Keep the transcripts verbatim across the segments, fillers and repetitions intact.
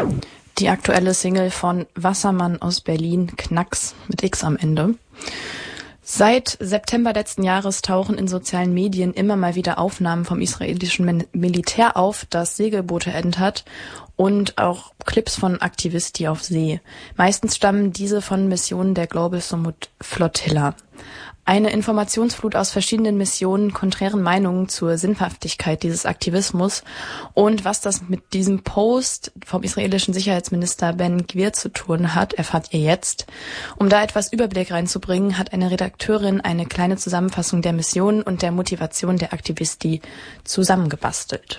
Die aktuelle Single von Wassermann aus Berlin, Knacks mit X am Ende. Seit September letzten Jahres tauchen in sozialen Medien immer mal wieder Aufnahmen vom israelischen Militär auf, das Segelboote entert, und auch Clips von Aktivisti auf See. Meistens stammen diese von Missionen der Global Summit Flotilla. Eine Informationsflut aus verschiedenen Missionen, konträren Meinungen zur Sinnhaftigkeit dieses Aktivismus und was das mit diesem Post vom israelischen Sicherheitsminister Ben Gvir zu tun hat, erfahrt ihr jetzt. Um da etwas Überblick reinzubringen, hat eine Redakteurin eine kleine Zusammenfassung der Missionen und der Motivation der Aktivisti zusammengebastelt.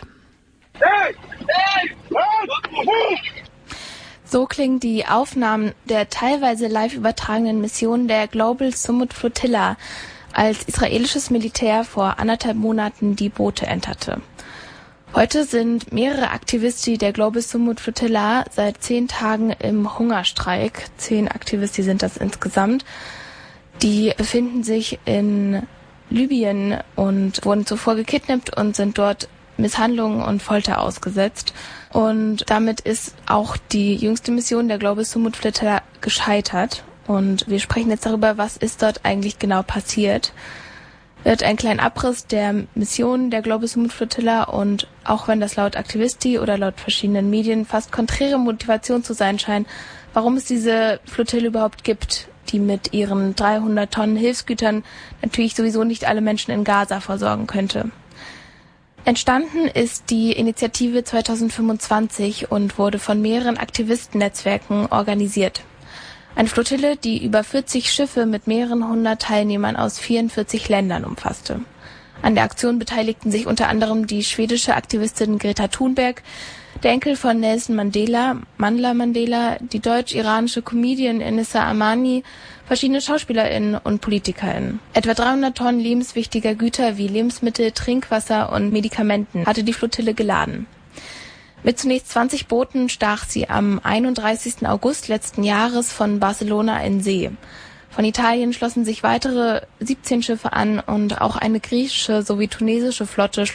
So klingen die Aufnahmen der teilweise live übertragenen Mission der Global Summit Flotilla, als israelisches Militär vor anderthalb Monaten die Boote enterte. Heute sind mehrere Aktivisti der Global Summit Flotilla seit zehn Tagen im Hungerstreik. Zehn Aktivisti sind das insgesamt. Die befinden sich in Libyen und wurden zuvor gekidnappt und sind dort Misshandlungen und Folter ausgesetzt. Und damit ist auch die jüngste Mission der Global Summit Flotilla gescheitert. Und wir sprechen jetzt darüber, was ist dort eigentlich genau passiert. Wird ein kleiner Abriss der Mission der Global Summit Flotilla und auch wenn das laut Aktivisti oder laut verschiedenen Medien fast konträre Motivation zu sein scheint, warum es diese Flottille überhaupt gibt, die mit ihren dreihundert Tonnen Hilfsgütern natürlich sowieso nicht alle Menschen in Gaza versorgen könnte. Entstanden ist die Initiative zweitausendfünfundzwanzig und wurde von mehreren Aktivistennetzwerken organisiert. Eine Flottille, die über vierzig Schiffe mit mehreren hundert Teilnehmern aus vierundvierzig Ländern umfasste. An der Aktion beteiligten sich unter anderem die schwedische Aktivistin Greta Thunberg, der Enkel von Nelson Mandela, Mandla Mandela, die deutsch-iranische Comedian Enissa Amani, verschiedene SchauspielerInnen und PolitikerInnen. Etwa dreihundert Tonnen lebenswichtiger Güter wie Lebensmittel, Trinkwasser und Medikamenten hatte die Flottille geladen. Mit zunächst zwanzig Booten stach sie am einunddreißigsten August letzten Jahres von Barcelona in See. Von Italien schlossen sich weitere siebzehn Schiffe an und auch eine griechische sowie tunesische Flotte